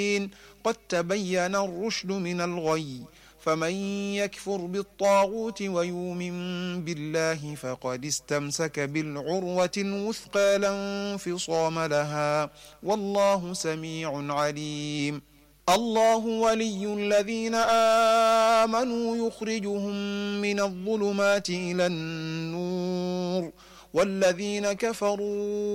قد تبين الرشد من الغي فمن يكفر بالطاغوت ويؤمن بالله فقد استمسك بالعروة الوثقى لا انفصام لها والله سميع عليم الله ولي الذين آمنوا يخرجهم من الظلمات إلى النور والذين كفروا